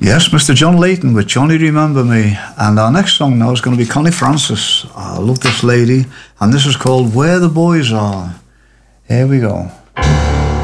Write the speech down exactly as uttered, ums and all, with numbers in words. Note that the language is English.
Yes, Mister John Layton with Johnny Remember Me. And our next song now is going to be Connie Francis. I love this lady. And this is called Where the Boys Are. Here we go.